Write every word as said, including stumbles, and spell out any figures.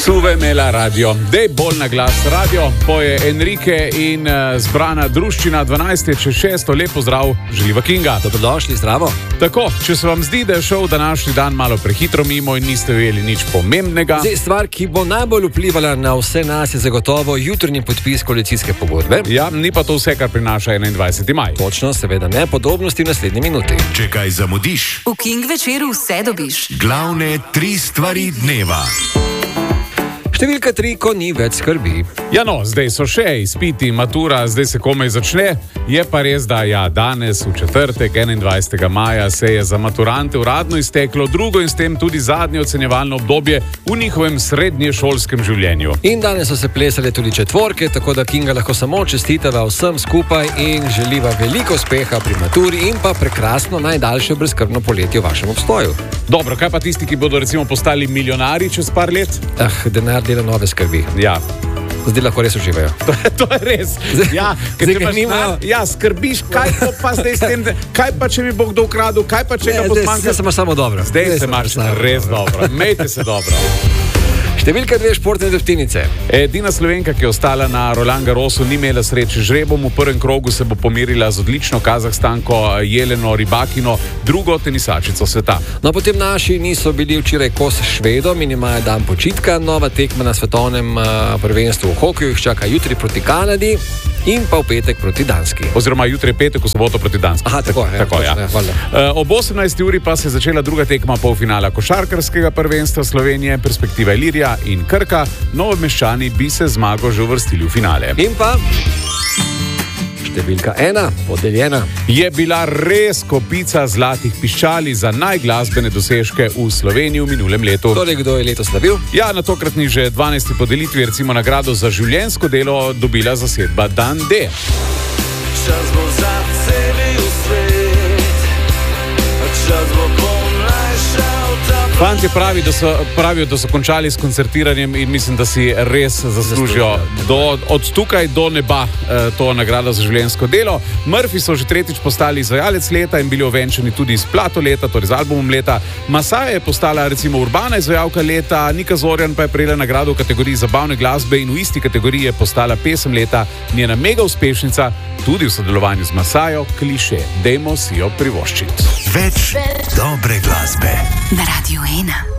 Suve Mela radio, dej bolj na glas radio, poje Enrique in uh, zbrana druščina dvanajst čez šest, lepo zdrav, želiva Kinga. Dobrodošli, zdravo. Tako, če se vam zdi, da je šel današnji dan malo prehitro mimo in niste ujeli nič pomembnega. Zdaj, stvar, ki bo najbolj vplivala na vse nas, je zagotovo jutrnji podpis koalicijske pogodbe. Ja, ni pa to vse, kar prinaša enaindvajseti maj. Točno, seveda ne, podrobnosti v naslednji minuti. Če kaj zamudiš, v King večeru vse dobiš. Glavne tri stvari dneva. Številka tri, ko ni več skrbi. Ja no, zdaj so še izpiti, matura, zdaj se komaj začne. Je pa res, da ja, danes v četrtek, enaindvajsetega maja, se je za maturante uradno izteklo drugo in s tem tudi zadnje ocenjevalno obdobje v njihovem srednješolskem življenju. In danes so se plesale tudi četvorke, tako da Kinga lahko samo čestitava vsem skupaj in želiva veliko uspeha pri maturi in pa prekrasno najdaljše brezskrbno poletje v vašem obstoju. Dobro, kaj pa tisti, ki bodo recimo postali milijonari čez par let? Ah, denar dela nove skrbi. Ja. Zdaj lahko res uživajo. To je, to je res. Ja, zdaj, če nima... ja, skrbiš, kaj pa, pa zdaj s tem, kaj pa če mi bo kdo ukradel, kaj pa če ga bo zmanjkalo. Zdaj se imaš samo dobro. Zdaj, zdaj se imaš res dobro. Mejte se dobro. Številka dve, športne drobtinice. Edina Slovenka, ki je ostala na Roland Garrosu, ni imela sreče žrebom. V prvem krogu se bo pomirila z odlično Kazahstanko Jeleno Rybakino, drugo tenisačico sveta. No, potem naši niso bili včeraj kos Švedom in imajo dan počitka. Nova tekma na svetovnem uh, prvenstvu v hokeju jih čaka jutri proti Kanadi in pa v petek proti Danski. Oziroma jutri petek, v soboto proti Danski. Aha, tako, ja, tako, ja. ja, uh, Ob osemnajsti uri pa se je začela druga tekma polfinala košarkarskega prvenstva Slovenije, perspektiva Ilirija in Krka. Novomeščani bi se zmago že uvrstili v finale. In pa številka ena, podeljena. Je bila res kopica zlatih piščali za najglasbene dosežke v Sloveniji v minulem letu. Torej, kdo je letos slavil? Ja, na tokratni že dvanajsti podelitvi recimo nagrado za življenjsko delo dobila zasedba Dan D. Čas bo za celý svet, čas bo Fantje pravi, da so, pravijo, da so končali s koncertiranjem in mislim, da si res zaslužijo do, od tukaj do neba eh, to nagrado za življenjsko delo. Murphy so že tretjič postali izvajalec leta in bili ovenčani tudi z plato leta, torej z albumom leta. Masaja je postala recimo urbana izvajalka leta, Nika Zorjan pa je prejela nagrado v kategoriji zabavne glasbe in v isti kategoriji je postala pesem leta, njena mega uspešnica, tudi v sodelovanju z Masajo, Kliše. Dajmo si jo privoščiti. Več dobre glasbe na Radio ena.